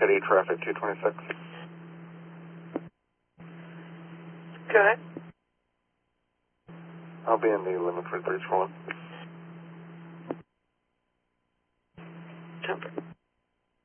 Kitty, traffic 226. Go ahead. I'll be in the limit for 341. Jumper.